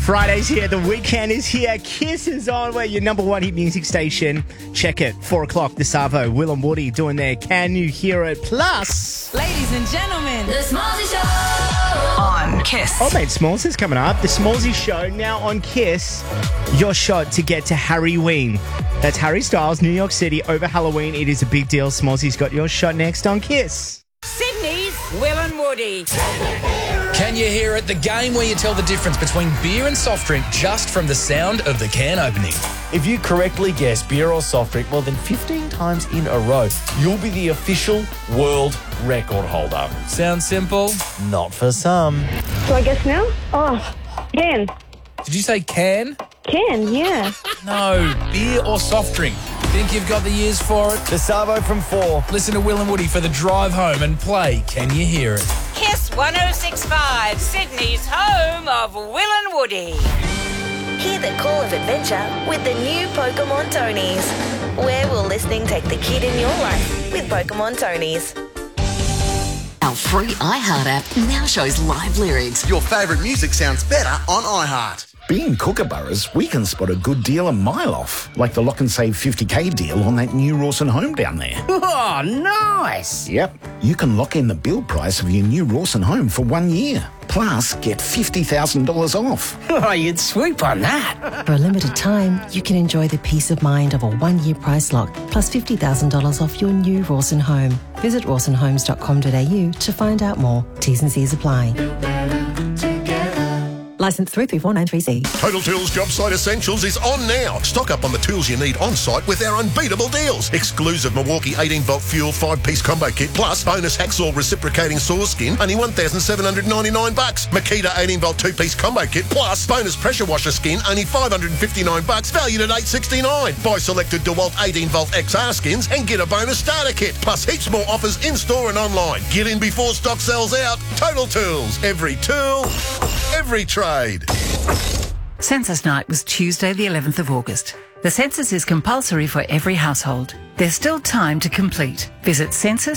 Friday's here, the weekend is here, Kiss is on, we're your number one hit music station. Check it, 4 o'clock, the Savo, Will and Woody doing their Can You Hear It? Plus, ladies and gentlemen, The Smallzy Show on Kiss. oh mate, Smalls is coming up. The Smallzy Show now on Kiss. Your shot to get to Harry Ween. That's Harry Styles, New York City, over Halloween. It is a big deal. Smallzy's got your shot next on Kiss. Sydney's Will and Woody. Can you hear it? The game where you tell the difference between beer and soft drink just from the sound of the can opening. If you correctly guess beer or soft drink more than 15 times in a row, you'll be the official world record holder. Sounds simple? Not for some. Do I guess now? Oh, can. Did you say can? Can, yeah. No, beer or soft drink. Think you've got the ears for it? The Savo from 4. Listen to Will and Woody for the drive home and play Can You Hear It? Kiss 106.5, Sydney's home of Will and Woody. Hear the call of adventure with the new Pokemon Tonys. Where will listening take the kid in your life with Pokemon Tonys? Our free iHeart app now shows live lyrics. Your favourite music sounds better on iHeart. Being Kookaburras, we can spot a good deal a mile off, like the lock and save 50k deal on that new Rawson home down there. Oh, nice! Yep, you can lock in the build price of your new Rawson home for 1 year. Plus, get $50,000 off. Oh, you'd swoop on that. For a limited time, you can enjoy the peace of mind of a 1 year price lock, plus $50,000 off your new Rawson home. Visit rawsonhomes.com.au to find out more. T's and C's apply. Licence 334930C. Total Tools Job Site Essentials is on now. Stock up on the tools you need on site with our unbeatable deals. Exclusive Milwaukee 18-volt fuel 5-piece combo kit plus bonus hacksaw reciprocating saw skin, only $1,799. Makita 18-volt 2-piece combo kit plus bonus pressure washer skin, only $559, valued at $869. Buy selected DeWalt 18-volt XR skins and get a bonus starter kit, plus heaps more offers in-store and online. Get in before stock sells out. Total Tools. Every tool, every trade. Census night was Tuesday the 11th of August. The census is compulsory for every household. There's still time to complete. Visit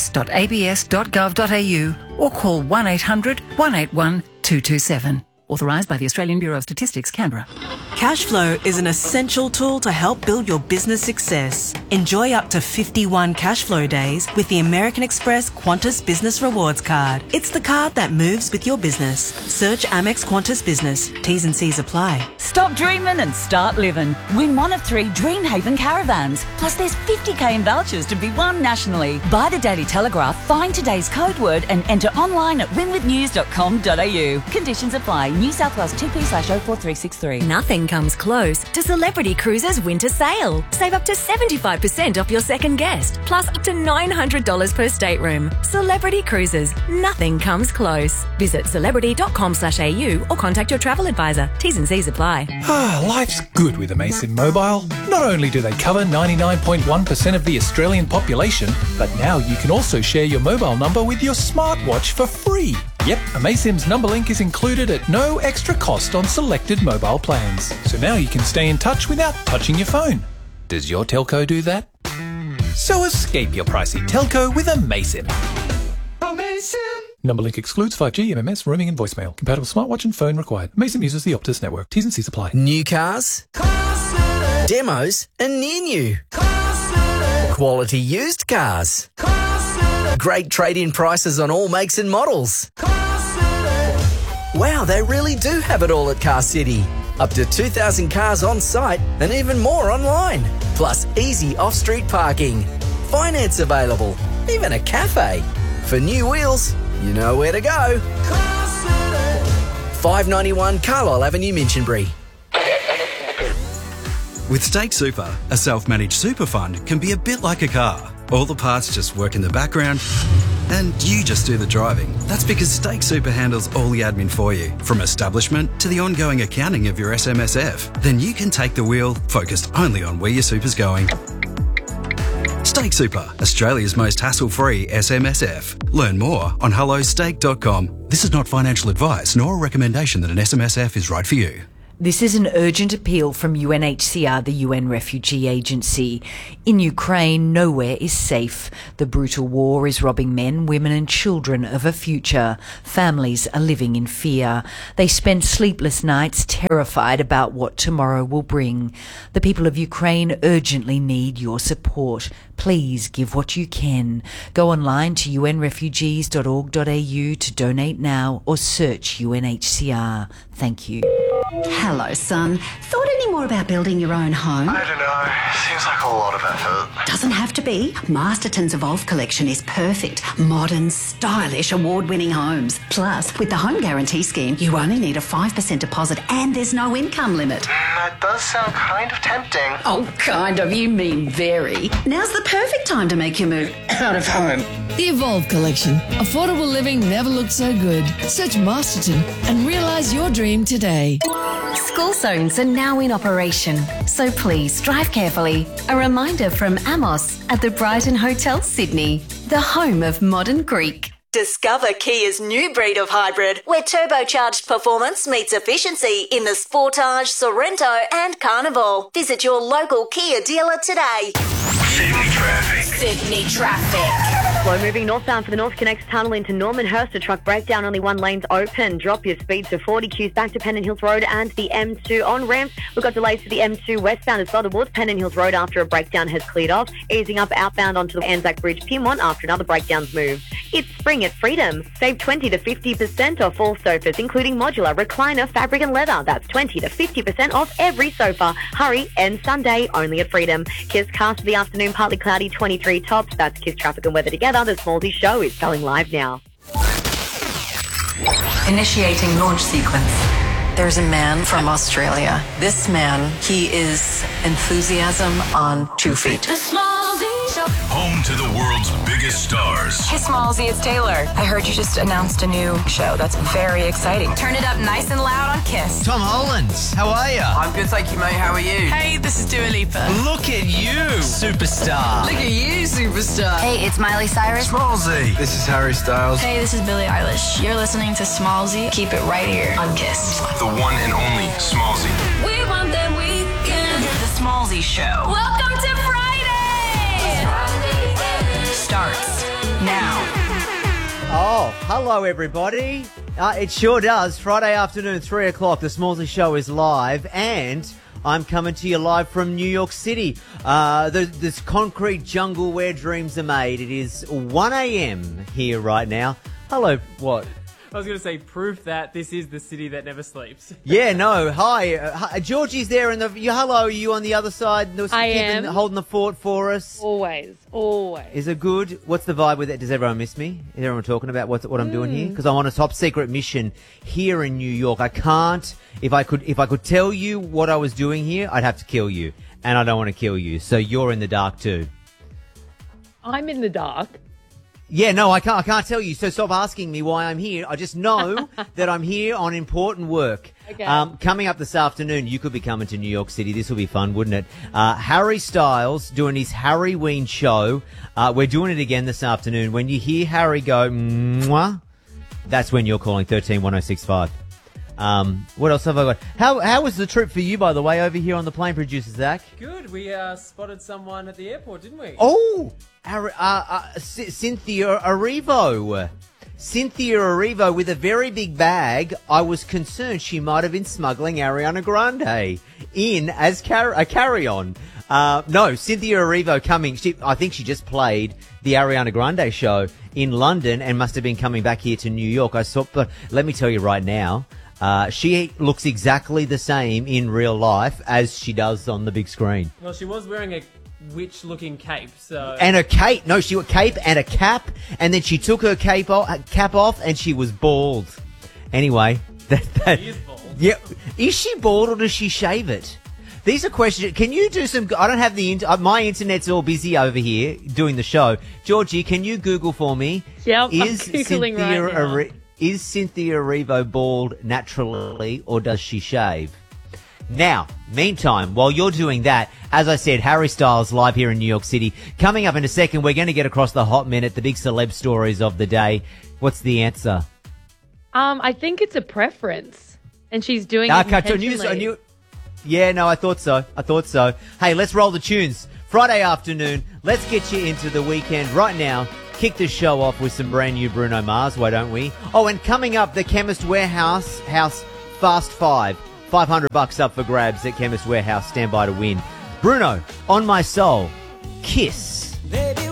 census.abs.gov.au or call 1800 181 227. Authorised by the Australian Bureau of Statistics, Canberra. Cashflow is an essential tool to help build your business success. Enjoy up to 51 Cashflow days with the American Express Qantas Business Rewards Card. It's the card that moves with your business. Search Amex Qantas Business. T's and C's apply. Stop dreaming and start living. Win one of 3 Dreamhaven caravans. Plus there's 50k in vouchers to be won nationally. Buy the Daily Telegraph, find today's code word and enter online at winwithnews.com.au. Conditions apply. New South Wales 2P/04363. Nothing comes close to Celebrity Cruises Winter Sale. Save up to 75% off your second guest, plus up to $900 per stateroom. Celebrity Cruises. Nothing comes close. Visit celebrity.com/au or contact your travel advisor. T's and C's apply. Life's good with Amazon Mobile. Not only do they cover 99.1% of the Australian population, but now you can also share your mobile number with your smartwatch for free. Yep, Amaysim's number link is included at no extra cost on selected mobile plans. So now you can stay in touch without touching your phone. Does your telco do that? So escape your pricey telco with Amaysim. Number link excludes 5G, MMS, roaming and voicemail. Compatible smartwatch and phone required. Amaysim uses the Optus network. T's and C's apply. New cars, demos and near new. Quality used cars. Great trade-in prices on all makes and models. Wow, they really do have it all at Car City. Up to 2,000 cars on site and even more online. Plus easy off-street parking. Finance available. Even a cafe. For new wheels, you know where to go. 591 Carlisle Avenue, Minchinbury. With Stake Super, a self-managed super fund can be a bit like a car. All the parts just work in the background and you just do the driving. That's because Stake Super handles all the admin for you, from establishment to the ongoing accounting of your SMSF. Then you can take the wheel, focused only on where your super's going. Stake Super, Australia's most hassle-free SMSF. Learn more on hellostake.com. This is not financial advice nor a recommendation that an SMSF is right for you. This is an urgent appeal from UNHCR, the UN Refugee Agency. In Ukraine, nowhere is safe. The brutal war is robbing men, women and children of a future. Families are living in fear. They spend sleepless nights terrified about what tomorrow will bring. The people of Ukraine urgently need your support. Please give what you can. Go online to unrefugees.org.au to donate now or search UNHCR. Thank you. Hello, son. Thought any more about building your own home? I don't know. Seems like a lot of effort. Doesn't have to be. Masterton's Evolve collection is perfect. Modern, stylish, award-winning homes. Plus, with the Home Guarantee Scheme, you only need a 5% deposit and there's no income limit. That does sound kind of tempting. Oh, kind of. You mean very. Now's the perfect time to make your move out of home. The Evolve collection. Affordable living never looked so good. Search Masterton and realise your dream today. School zones are now in operation, so please drive carefully. A reminder from Amos at the Brighton Hotel, Sydney, the home of modern Greek. Discover Kia's new breed of hybrid, where turbocharged performance meets efficiency in the Sportage, Sorrento and Carnival. Visit your local Kia dealer today. Sydney traffic. Sydney traffic. Slow moving northbound for the North Connects Tunnel into Normanhurst. A truck breakdown, only one lane's open. Drop your speed to 40 queues back to Pennant Hills Road and the M2 on ramps. We've got delays to the M2 westbound as well towards Pennant Hills Road after a breakdown has cleared off. Easing up outbound onto the Anzac Bridge Pyrmont after another breakdown's moved. It's spring at Freedom. Save 20 to 50% off all sofas, including modular, recliner, fabric and leather. That's 20 to 50% off every sofa. Hurry, end Sunday, only at Freedom. Kiss cast for the afternoon, partly cloudy, 23 tops. That's Kiss traffic and weather together. The Smallsy Show is going live now. Initiating launch sequence. There's a man from Australia. This man, he is enthusiasm on 2 feet. The Smallsy Show. Home to the world's biggest stars. Hey, Smallsy, it's Taylor. I heard you just announced a new show. That's very exciting. Turn it up nice and loud on Kiss. Tom Holland, how are you? I'm good, thank you, mate. How are you? Hey, this is Dua Lipa. Look at you, superstar. Look at you, superstar. Hey, it's Miley Cyrus. Smallsy. This is Harry Styles. Hey, this is Billie Eilish. You're listening to Smallsy. Keep it right here on Kiss. The one and only Smallsy. We want that weekend. The Smallsy Show. Welcome to Friday. Starts now. Oh, hello everybody. It sure does. Friday afternoon, 3 o'clock, the Smallsy Show is live and I'm coming to you live from New York City. This concrete jungle where dreams are made. It is 1 a.m. here right now. Hello, what? I was going to say proof that this is the city that never sleeps. Yeah, no. Hi. Georgie's there in the... hello, are you on the other side? I am. Holding the fort for us? Always. Is it good? What's the vibe with it? Does everyone miss me? Is everyone talking about what I'm doing here? Because I'm on a top secret mission here in New York. I can't... If I could tell you what I was doing here, I'd have to kill you. And I don't want to kill you. So you're in the dark too. I'm in the dark. Yeah, no, I can't tell you. So stop asking me why I'm here. I just know that I'm here on important work. Okay. Coming up this afternoon, you could be coming to New York City. This will be fun, wouldn't it? Harry Styles doing his Harryween show. We're doing it again this afternoon. When you hear Harry go, mwah, that's when you're calling 131065. What else have I got? How was the trip for you, by the way, over here on the plane, producer Zach? Good. We spotted someone at the airport, didn't we? Oh, Cynthia Erivo. Cynthia Erivo with a very big bag. I was concerned she might have been smuggling Ariana Grande in as a carry-on. No, Cynthia Erivo coming. I think she just played the Ariana Grande show in London and must have been coming back here to New York. But let me tell you right now, she looks exactly the same in real life as she does on the big screen. Well, she was wearing a witch-looking cape, so... And a cape. No, she wore a cape and a cap, and then she took her cap off, and she was bald. Anyway, She is bald. Yeah, is she bald or does she shave it? These are questions. Can you do some... I don't have my internet's all busy over here doing the show. Georgie, can you Google for me? Yep, I'm Googling right now. Is Cynthia Erivo bald naturally or does she shave? Now, meantime, while you're doing that, as I said, Harry Styles live here in New York City. Coming up in a second, we're going to get across the hot minute, the big celeb stories of the day. What's the answer? I think it's a preference. And she's doing I it intentionally. knew. Yeah, no, I thought so. Hey, let's roll the tunes. Friday afternoon, let's get you into the weekend right now. Kick the show off with some brand new Bruno Mars, why don't we? Oh, and coming up, the Chemist Warehouse Fast 5. $500 up for grabs at Chemist Warehouse. Stand by to win. Bruno, On My Soul, Kiss.